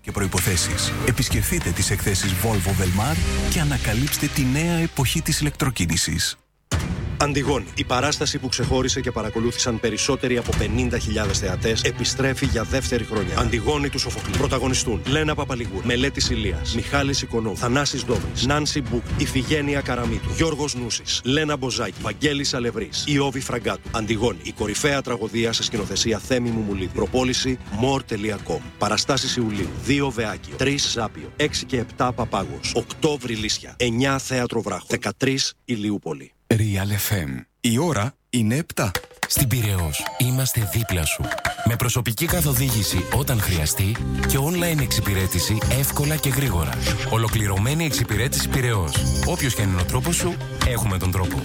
και προϋποθέσεις. Επισκεφτείτε τις εκθέσεις Volvo Velmar και ανακαλύψτε τη νέα εποχή της ηλεκτροκίνησης. Αντιγόνη. Η παράσταση που ξεχώρισε και παρακολούθησαν περισσότεροι από 50.000 θεατές επιστρέφει για δεύτερη χρονιά. Αντιγόνη του Σοφοκλή. Πρωταγωνιστούν Λένα Παπαλιγούρ, Μελέτης Ηλίας, Μιχάλης Οικονόμου, Θανάσης Ντόβρης, Νάνση Μπούκ, Ιφηγένεια Καραμίτου, Γιώργος Νούσης, Λένα Μποζάκη, Βαγγέλης Αλευρής, Ιώβη Φραγκάτου. Αντιγόνη. Η κορυφαία τραγωδία σε σκηνοθεσία Θέμη Μουμουλίδη. Προπόληση more.com. Παραστάσεις Ιουλίου. 2 Βεάκιο, 3 Ζάπιο, 6 και 7 Παπάγος, 8 Βρυλίσια, 9 Θέατρο Βράχο, 13 Ηλιούπολη. Real FM. Η ώρα είναι 7. Στην Πειραιώς είμαστε δίπλα σου. Με προσωπική καθοδήγηση όταν χρειαστεί και online εξυπηρέτηση εύκολα και γρήγορα. Ολοκληρωμένη εξυπηρέτηση Πειραιώς. Όποιος και αν είναι ο τρόπος σου, έχουμε τον τρόπο.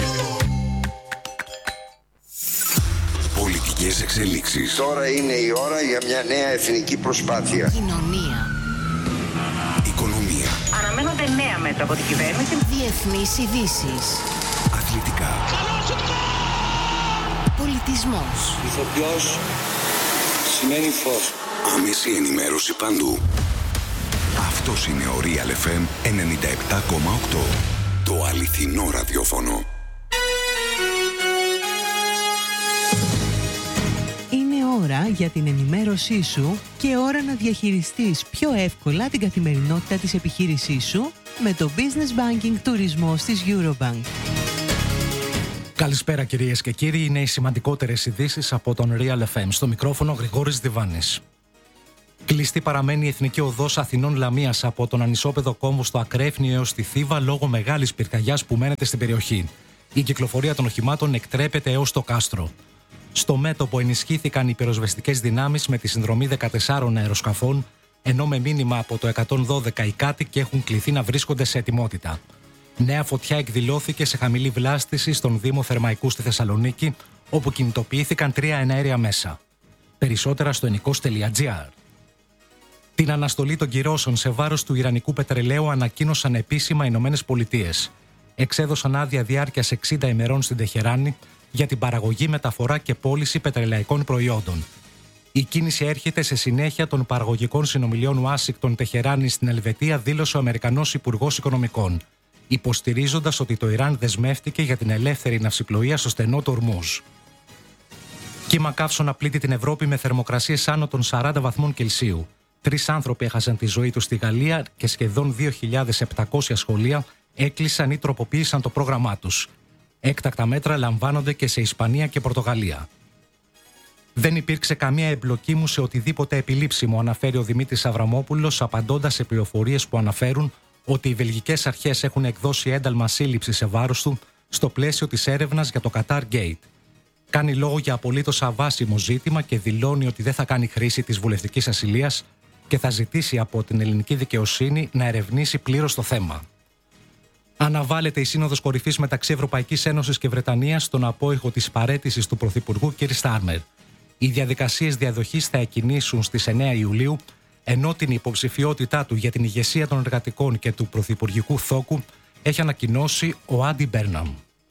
Πολιτικές εξελίξεις. Τώρα είναι η ώρα για μια νέα εθνική προσπάθεια. Κοινωνία. Οικονομία. Αναμένονται νέα μέτρα από την κυβέρνηση. Διεθνείς ειδήσεις. Αθλητικά. Πολιτισμός. Ηθοποιός σημαίνει φως. Άμεση ενημέρωση παντού. Αυτός είναι ο Real FM 97,8. Το αληθινό ραδιόφωνο. Είναι ώρα για την ενημέρωσή σου και ώρα να διαχειριστείς πιο εύκολα την καθημερινότητα της επιχείρησής σου με το Business Banking Τουρισμός της Eurobank. Καλησπέρα κυρίες και κύριοι, είναι οι σημαντικότερες ειδήσεις από τον Real FM. Στο μικρόφωνο Γρηγόρης Διβάνης. Κλειστή παραμένει η Εθνική Οδός Αθηνών Λαμίας από τον Ανισόπεδο Κόμβο στο Ακρέφνη έως τη Θήβα λόγω μεγάλης πυρκαγιάς που μένεται στην περιοχή. Η κυκλοφορία των οχημάτων εκτρέπεται έως το κάστρο. Στο μέτωπο ενισχύθηκαν οι πυροσβεστικές δυνάμεις με τη συνδρομή 14 αεροσκαφών, ενώ με μήνυμα από το 112 οι κάτοικοι έχουν κληθεί να βρίσκονται σε ετοιμότητα. Νέα φωτιά εκδηλώθηκε σε χαμηλή βλάστηση στον Δήμο Θερμαϊκού στη Θεσσαλονίκη, όπου κινητοποιήθηκαν 3 εναέρια μέσα. Περισσότερα στο ενικός.gr. Την αναστολή των κυρώσεων σε βάρος του Ιρανικού πετρελαίου ανακοίνωσαν επίσημα οι Ηνωμένες Πολιτείες. Εξέδωσαν άδεια διάρκειας 60 ημερών στην Τεχεράνη για την παραγωγή, μεταφορά και πώληση πετρελαϊκών προϊόντων. Η κίνηση έρχεται σε συνέχεια των παραγωγικών συνομιλιών Ουάσιγκτον Τεχεράνη στην Ελβετία, δήλωσε ο Αμερικανός Υπουργός Οικονομικών, υποστηρίζοντας ότι το Ιράν δεσμεύτηκε για την ελεύθερη ναυσιπλοεία στο στενό του Ορμούζ. Κύμα καύσωνα πλήττει την Ευρώπη με θερμοκρασίες άνω των 40 βαθμών Κελσίου. 3 άνθρωποι έχασαν τη ζωή τους στη Γαλλία και σχεδόν 2.700 σχολεία έκλεισαν ή τροποποίησαν το πρόγραμμά τους. Έκτακτα μέτρα λαμβάνονται και σε Ισπανία και Πορτογαλία. Δεν υπήρξε καμία εμπλοκή μου σε οτιδήποτε επιλήψιμο, αναφέρει ο Δημήτρης Αβραμόπουλος, απαντώντας σε πληροφορίες που αναφέρουν ότι οι βελγικές αρχές έχουν εκδώσει ένταλμα σύλληψης σε βάρος του στο πλαίσιο της έρευνας για το Qatar Gate. Κάνει λόγο για απολύτως αβάσιμο ζήτημα και δηλώνει ότι δεν θα κάνει χρήση της βουλευτικής ασυλίας και θα ζητήσει από την ελληνική δικαιοσύνη να ερευνήσει πλήρως το θέμα. Αναβάλλεται η Σύνοδος Κορυφής μεταξύ Ευρωπαϊκής Ένωσης και Βρετανίας στον απόϊχο της παραίτησης του Πρωθυπουργού κ. Στάρμερ. Οι διαδικασίες διαδοχής θα εκκινήσουν στις 9 Ιουλίου, ενώ την υποψηφιότητά του για την ηγεσία των εργατικών και του πρωθυπουργικού θόκου έχει ανακοινώσει ο Άντι Μπέρναμ.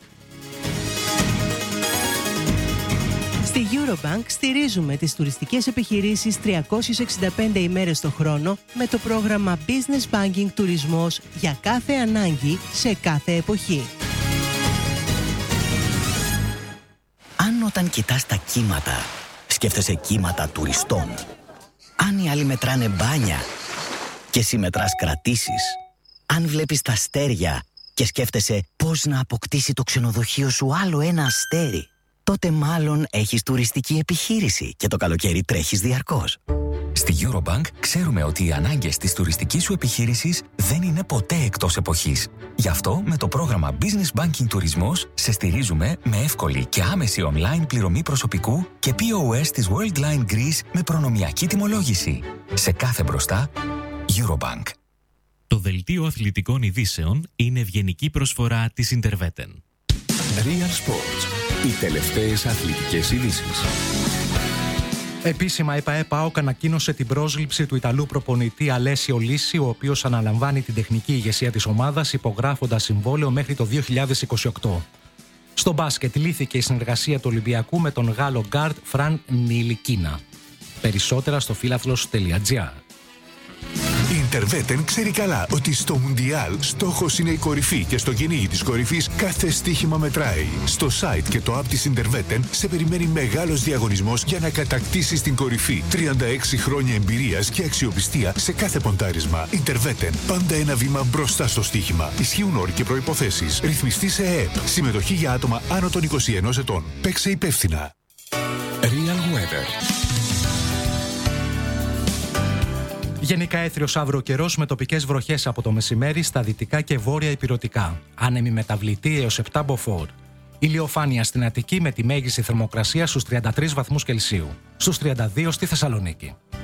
Στη Eurobank στηρίζουμε τις τουριστικές επιχειρήσεις 365 ημέρες το χρόνο με το πρόγραμμα Business Banking Τουρισμός για κάθε ανάγκη σε κάθε εποχή. Αν όταν κοιτάς τα κύματα, σκέφτεσαι κύματα τουριστών. Αν οι άλλοι μετράνε μπάνια και εσύ μετράς κρατήσεις. Αν βλέπεις τα αστέρια και σκέφτεσαι πώς να αποκτήσει το ξενοδοχείο σου άλλο ένα αστέρι, τότε μάλλον έχεις τουριστική επιχείρηση και το καλοκαίρι τρέχεις διαρκώς. Στη Eurobank ξέρουμε ότι οι ανάγκες της τουριστικής σου επιχείρησης δεν είναι ποτέ εκτός εποχής. Γι' αυτό με το πρόγραμμα Business Banking Τουρισμός σε στηρίζουμε με εύκολη και άμεση online πληρωμή προσωπικού και POS της Worldline Greece με προνομιακή τιμολόγηση. Σε κάθε μπροστά, Eurobank. Το δελτίο αθλητικών ειδήσεων είναι ευγενική προσφορά της Interveten. Real Sports. Οι τελευταίες αθλητικές ειδήσεις. Επίσημα, η ΠΑΕ-ΠΑΟΚ ανακοίνωσε την πρόσληψη του Ιταλού προπονητή Αλέσιο Λίσι, ο οποίος αναλαμβάνει την τεχνική ηγεσία της ομάδας, υπογράφοντας συμβόλαιο μέχρι το 2028. Στο μπάσκετ λύθηκε η συνεργασία του Ολυμπιακού με τον Γάλλο γκάρντ Φραν Νιλικίνα. Περισσότερα στο φίλαθλος.gr. Interveten ξέρει καλά ότι στο Μουντιάλ στόχος είναι η κορυφή και στο κυνήγι της κορυφής κάθε στοίχημα μετράει. Στο site και το app της Interveten σε περιμένει μεγάλος διαγωνισμός για να κατακτήσεις την κορυφή. 36 χρόνια εμπειρίας και αξιοπιστία σε κάθε ποντάρισμα. Interveten. Πάντα ένα βήμα μπροστά στο στοίχημα. Ισχύουν όροι και προϋποθέσεις. Ρυθμιστή σε ΕΕΠ. Συμμετοχή για άτομα άνω των 21 ετών. Παίξε υπεύθυνα. Real Weather. Γενικά έθριος αύριο καιρός με τοπικές βροχές από το μεσημέρι στα δυτικά και βόρεια ηπειρωτικά. Άνεμη μεταβλητή έως 7 μποφόρ. Ηλιοφάνεια στην Αττική με τη μέγιστη θερμοκρασία στους 33 βαθμούς Κελσίου. Στους 32 στη Θεσσαλονίκη.